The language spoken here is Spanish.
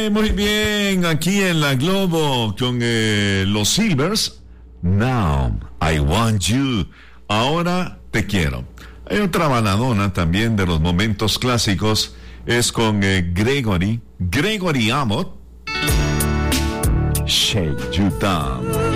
Muy bien, aquí en la Globo con los Silvers. Now I want you. Ahora te quiero. Hay otra baladona también de los momentos clásicos. Es con Gregory Abbott. Shake You Down.